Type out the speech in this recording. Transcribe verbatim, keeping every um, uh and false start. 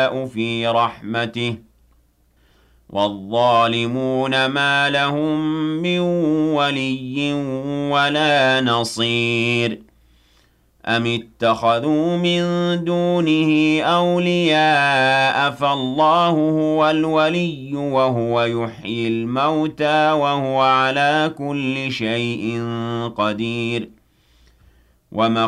يشاء في رحمته والظالمون ما لهم من ولي ولا نصير أم اتخذوا من دونه أولياء فالله هو الولي وهو يحيي الموتى وهو على كل شيء قدير وما